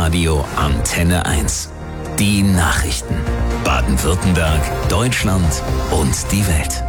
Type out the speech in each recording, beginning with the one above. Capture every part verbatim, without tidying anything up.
Hitradio Antenne eins. Die Nachrichten. Baden-Württemberg, Deutschland und die Welt.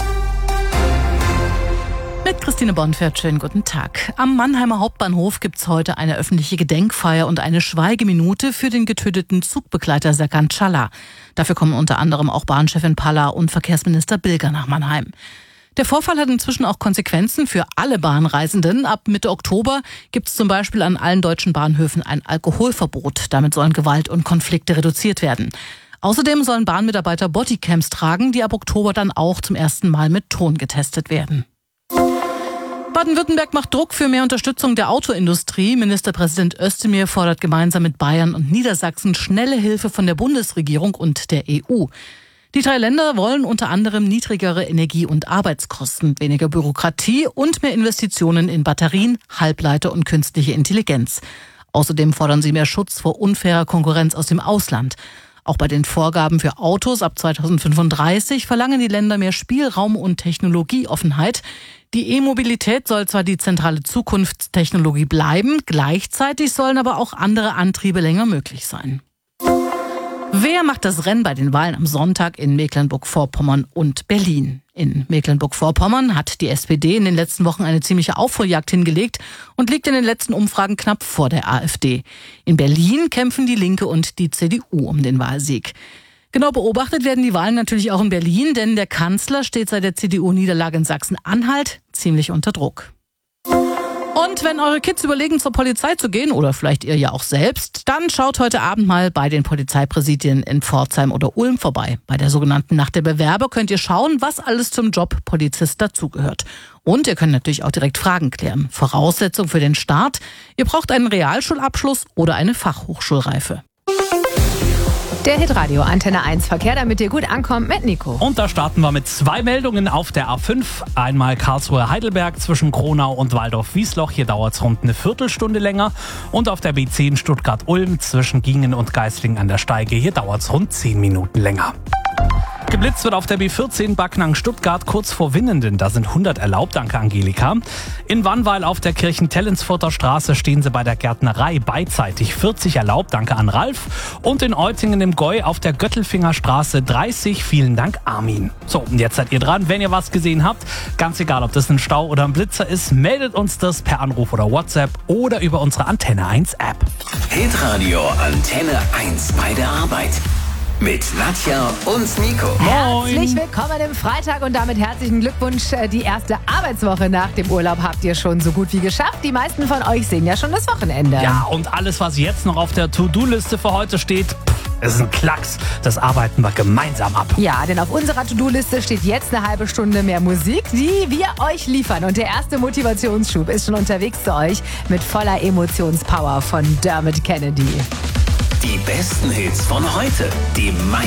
Mit Christine Bonfert, schönen guten Tag. Am Mannheimer Hauptbahnhof gibt's heute eine öffentliche Gedenkfeier und eine Schweigeminute für den getöteten Zugbegleiter Serkan Çala. Dafür kommen unter anderem auch Bahnchefin Palla und Verkehrsminister Bilger nach Mannheim. Der Vorfall hat inzwischen auch Konsequenzen für alle Bahnreisenden. Ab Mitte Oktober gibt's zum Beispiel an allen deutschen Bahnhöfen ein Alkoholverbot. Damit sollen Gewalt und Konflikte reduziert werden. Außerdem sollen Bahnmitarbeiter Bodycams tragen, die ab Oktober dann auch zum ersten Mal mit Ton getestet werden. Baden-Württemberg macht Druck für mehr Unterstützung der Autoindustrie. Ministerpräsident Özdemir fordert gemeinsam mit Bayern und Niedersachsen schnelle Hilfe von der Bundesregierung und der E U. Die drei Länder wollen unter anderem niedrigere Energie- und Arbeitskosten, weniger Bürokratie und mehr Investitionen in Batterien, Halbleiter und künstliche Intelligenz. Außerdem fordern sie mehr Schutz vor unfairer Konkurrenz aus dem Ausland. Auch bei den Vorgaben für Autos ab zweitausendfünfunddreißig verlangen die Länder mehr Spielraum und Technologieoffenheit. Die E-Mobilität soll zwar die zentrale Zukunftstechnologie bleiben, gleichzeitig sollen aber auch andere Antriebe länger möglich sein. Wer macht das Rennen bei den Wahlen am Sonntag in Mecklenburg-Vorpommern und Berlin? In Mecklenburg-Vorpommern hat die S P D in den letzten Wochen eine ziemliche Aufholjagd hingelegt und liegt in den letzten Umfragen knapp vor der AfD. In Berlin kämpfen die Linke und die C D U um den Wahlsieg. Genau beobachtet werden die Wahlen natürlich auch in Berlin, denn der Kanzler steht seit der C D U-Niederlage in Sachsen-Anhalt ziemlich unter Druck. Und wenn eure Kids überlegen, zur Polizei zu gehen, oder vielleicht ihr ja auch selbst, dann schaut heute Abend mal bei den Polizeipräsidien in Pforzheim oder Ulm vorbei. Bei der sogenannten Nacht der Bewerber könnt ihr schauen, was alles zum Job Polizist dazugehört. Und ihr könnt natürlich auch direkt Fragen klären. Voraussetzung für den Start: Ihr braucht einen Realschulabschluss oder eine Fachhochschulreife. Der Hitradio Antenne eins Verkehr, damit ihr gut ankommt, mit Nico. Und da starten wir mit zwei Meldungen auf der A fünf. Einmal Karlsruhe-Heidelberg zwischen Kronau und Waldorf-Wiesloch. Hier dauert es rund eine Viertelstunde länger. Und auf der B zehn Stuttgart-Ulm zwischen Gingen und Geislingen an der Steige. Hier dauert es rund zehn Minuten länger. Geblitzt wird auf der B vierzehn Backnang-Stuttgart kurz vor Winnenden. Da sind hundert erlaubt, danke Angelika. In Wannweil auf der Kirchen-Tellensfurter Straße stehen sie bei der Gärtnerei beidseitig. vierzig erlaubt, danke an Ralf. Und in Eutingen im Gäu auf der Göttelfinger Straße dreißig, vielen Dank Armin. So, und jetzt seid ihr dran. Wenn ihr was gesehen habt, ganz egal, ob das ein Stau oder ein Blitzer ist, meldet uns das per Anruf oder WhatsApp oder über unsere Antenne eins App. Hitradio Antenne eins bei der Arbeit. Mit Nadja und Nico. Herzlich willkommen im Freitag und damit herzlichen Glückwunsch. Die erste Arbeitswoche nach dem Urlaub habt ihr schon so gut wie geschafft. Die meisten von euch sehen ja schon das Wochenende. Ja, und alles, was jetzt noch auf der To-Do-Liste für heute steht, pff, ist ein Klacks. Das arbeiten wir gemeinsam ab. Ja, denn auf unserer To-Do-Liste steht jetzt eine halbe Stunde mehr Musik, die wir euch liefern. Und der erste Motivationsschub ist schon unterwegs zu euch mit voller Emotionspower von Dermot Kennedy. Die besten Hits von heute. Die